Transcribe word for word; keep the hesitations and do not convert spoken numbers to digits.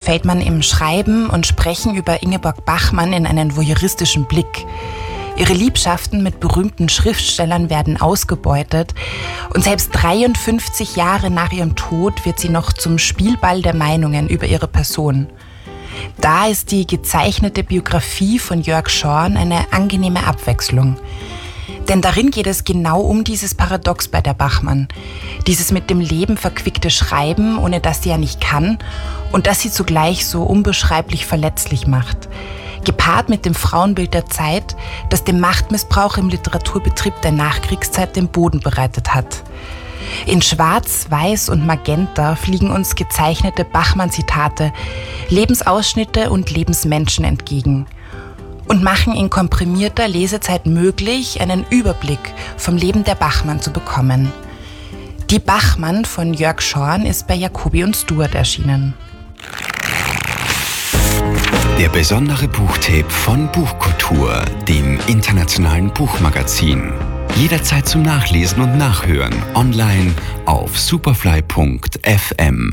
fällt man im Schreiben und Sprechen über Ingeborg Bachmann in einen voyeuristischen Blick. Ihre Liebschaften mit berühmten Schriftstellern werden ausgebeutet und selbst dreiundfünfzig Jahre nach ihrem Tod wird sie noch zum Spielball der Meinungen über ihre Person. Da ist die gezeichnete Biografie von Jörg Schorn eine angenehme Abwechslung. Denn darin geht es genau um dieses Paradox bei der Bachmann. Dieses mit dem Leben verquickte Schreiben, ohne dass sie ja nicht kann und das sie zugleich so unbeschreiblich verletzlich macht. Gepaart mit dem Frauenbild der Zeit, das dem Machtmissbrauch im Literaturbetrieb der Nachkriegszeit den Boden bereitet hat. In Schwarz, Weiß und Magenta fliegen uns gezeichnete Bachmann-Zitate, Lebensausschnitte und Lebensmenschen entgegen und machen in komprimierter Lesezeit möglich, einen Überblick vom Leben der Bachmann zu bekommen. Die Bachmann von Jörg Schorn ist bei Jacobi und Stuart erschienen. Der besondere Buchtipp von Buchkultur, dem internationalen Buchmagazin. Jederzeit zum Nachlesen und Nachhören online auf superfly punkt f m.